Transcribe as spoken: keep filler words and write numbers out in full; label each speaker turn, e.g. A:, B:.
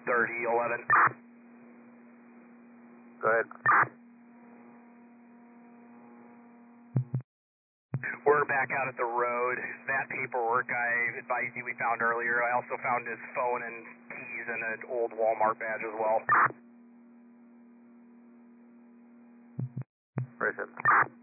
A: thirty eleven.
B: Go ahead.
A: We're back out at the road. That paperwork I advised you we found earlier. I also found his phone and keys and an old Walmart badge as well.
B: Where is it?